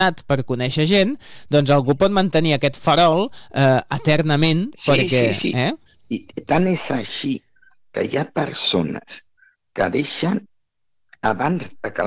per conèixer gent, doncs algú pot mantenir aquest farol eternament perquè... Sí. I tant és així que hi ha persones que deixen abans que